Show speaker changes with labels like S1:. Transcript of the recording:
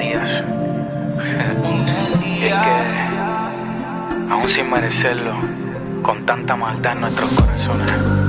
S1: días. Y es que, aún sin merecerlo, con tanta maldad en nuestros corazones,